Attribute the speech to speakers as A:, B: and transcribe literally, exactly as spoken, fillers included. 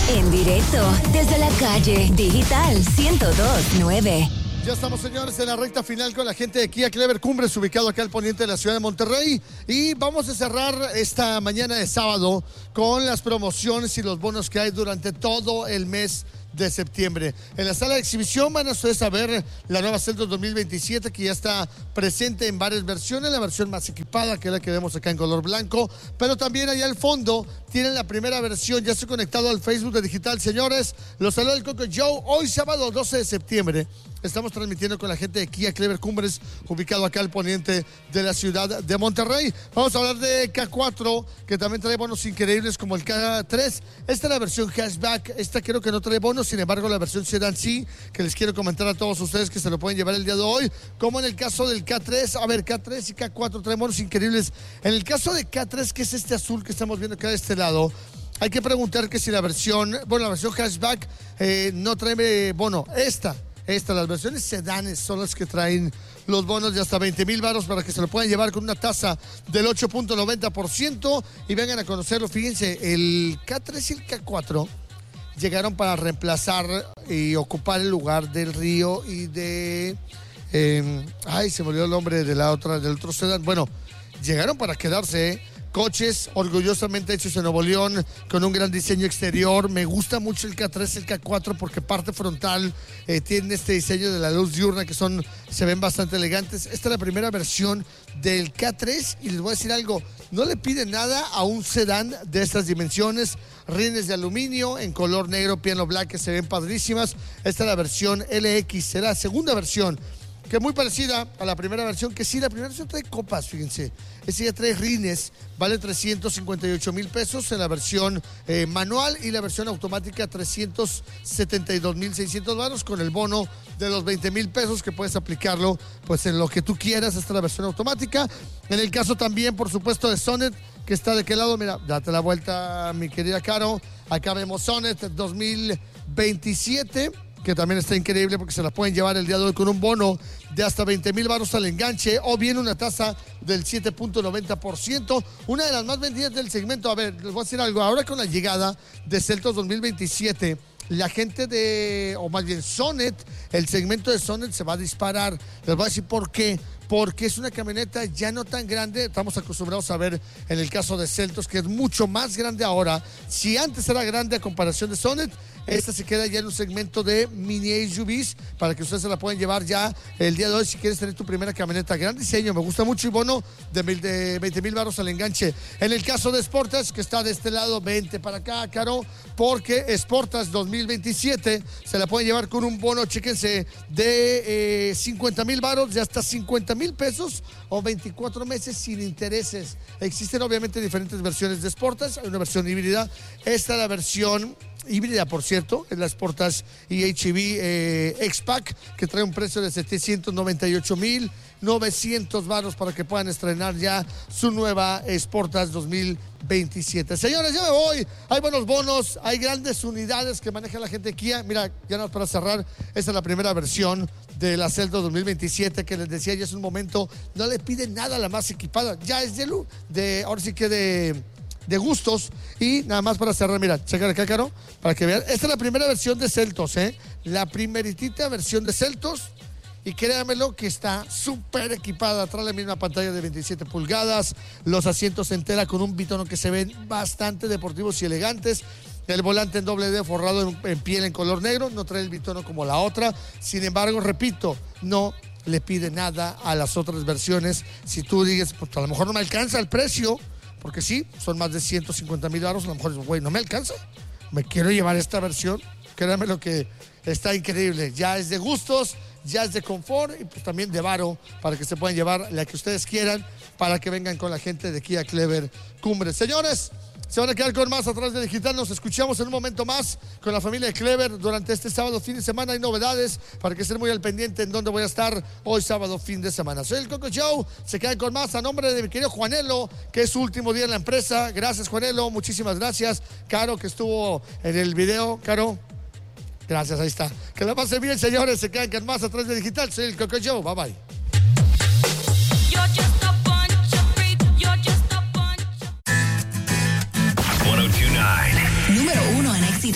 A: En directo, desde la calle Digital ciento dos punto nueve.
B: Ya estamos, señores, en la recta final con la gente de Kia Clever Cumbres, ubicado acá al poniente de la ciudad de Monterrey. Y vamos a cerrar esta mañana de sábado con las promociones y los bonos que hay durante todo el mes de septiembre. En la sala de exhibición van a ustedes a ver la nueva Seltos dos mil veintisiete, que ya está presente en varias versiones, la versión más equipada, que es la que vemos acá en color blanco, pero también allá al fondo tienen la primera versión. Ya estoy conectado al Facebook de Digital, señores. Los saluda el Coco Joe. Hoy sábado doce de septiembre estamos transmitiendo con la gente de Kia Clever Cumbres, ubicado acá al poniente de la ciudad de Monterrey. Vamos a hablar de K cuatro, que también trae bonos increíbles como el K tres. Esta es la versión hatchback. Esta creo que no trae bonos, sin embargo la versión sedán sí, que les quiero comentar a todos ustedes que se lo pueden llevar el día de hoy. Como en el caso del K tres, a ver, K tres y K cuatro traen bonos increíbles. En el caso de K tres, que es este azul que estamos viendo acá de este lado, hay que preguntar que si la versión, bueno, la versión hatchback eh, no trae bono. Esta Esta, las versiones sedanes son las que traen los bonos de hasta veinte mil varos para que se lo puedan llevar con una tasa del ocho punto noventa por ciento y vengan a conocerlo. Fíjense, el K tres y el K cuatro llegaron para reemplazar y ocupar el lugar del Río y de... Eh, ay, se me olvidó el nombre de la otra, del otro sedán. Bueno, llegaron para quedarse, ¿eh? Coches orgullosamente hechos en Nuevo León, con un gran diseño exterior. Me gusta mucho el K tres y el K cuatro porque parte frontal eh, tiene este diseño de la luz diurna que son, se ven bastante elegantes. Esta es la primera versión del K tres y les voy a decir algo, no le piden nada a un sedán de estas dimensiones. Rines de aluminio en color negro, piano black, que se ven padrísimas. Esta es la versión L X, será la segunda versión, que es muy parecida a la primera versión, que sí, la primera versión trae copas, fíjense. Ese ya trae rines, vale trescientos cincuenta y ocho mil pesos en la versión eh, manual, y la versión automática trescientos setenta y dos mil seiscientos varos, con el bono de los veinte mil pesos, que puedes aplicarlo pues en lo que tú quieras. Esta es la versión automática. En el caso también, por supuesto, de Sonet, que está de qué lado, mira, date la vuelta, mi querida Caro. Acá vemos Sonet dos mil veintisiete, que también está increíble porque se la pueden llevar el día de hoy con un bono de hasta veinte mil varos al enganche, o bien una tasa del siete punto noventa por ciento. Una de las más vendidas del segmento. A ver, les voy a decir algo. Ahora con la llegada de Seltos dos mil veintisiete, la gente de, o más bien Sonet, el segmento de Sonet se va a disparar. Les voy a decir por qué. Porque es una camioneta ya no tan grande. Estamos acostumbrados a ver en el caso de Seltos que es mucho más grande ahora. Si antes era grande a comparación de Sonet, esta se queda ya en un segmento de mini S U Vs para que ustedes se la puedan llevar ya el día de hoy si quieres tener tu primera camioneta. Gran diseño, me gusta mucho, y bono de, de veinte mil varos al enganche. En el caso de Sportage, que está de este lado, vente para acá, Caro, porque Sportage dos mil veintisiete se la pueden llevar con un bono, chéquense, de eh, cincuenta mil varos, de hasta cincuenta mil pesos o veinticuatro meses sin intereses. Existen obviamente diferentes versiones de Sportage. Hay una versión híbrida. Esta es la versión híbrida, por cierto, es la Sportage E H E V eh, X-Pack, que trae un precio de setecientos noventa y ocho mil novecientos varos para que puedan estrenar ya su nueva Sportage dos mil veintisiete. Señores, ya me voy. Hay buenos bonos, hay grandes unidades que maneja la gente de Kia. Mira, ya nada más para cerrar, esta es la primera versión de la Seltos dos mil veintisiete, que les decía ya es un momento, no le piden nada a la más equipada, ya es de, de ahora sí que de... de gustos. Y nada más para cerrar, mira, checa acá, Caro, para que vean. Esta es la primera versión de Seltos, ¿eh? La primeritita versión de Seltos. Y créanmelo que está súper equipada. Trae la misma pantalla de veintisiete pulgadas, los asientos en tela con un bitono que se ven bastante deportivos y elegantes. El volante en doble D forrado en, en piel en color negro, no trae el bitono como la otra. Sin embargo, repito, no le pide nada a las otras versiones. Si tú dices, pues a lo mejor no me alcanza el precio, porque sí, son más de ciento cincuenta mil varos, a lo mejor, güey, no me alcanza, me quiero llevar esta versión. Créanme lo que está increíble. Ya es de gustos, ya es de confort, y pues también de varo, para que se puedan llevar la que ustedes quieran, para que vengan con la gente de Kia Clever Cumbres. Señores, se van a quedar con más a través de Digital. Nos escuchamos en un momento más con la familia de Clever durante este sábado, fin de semana. Hay novedades para que estén muy al pendiente en donde voy a estar hoy sábado, fin de semana. Soy el Coco Joe. Se quedan con más a nombre de mi querido Juanelo, que es su último día en la empresa. Gracias, Juanelo. Muchísimas gracias. Caro, que estuvo en el video. Caro, gracias. Ahí está. Que la pasen bien, señores. Se quedan con más a través de Digital. Soy el Coco Joe. Bye, bye.
A: Número uno en éxito.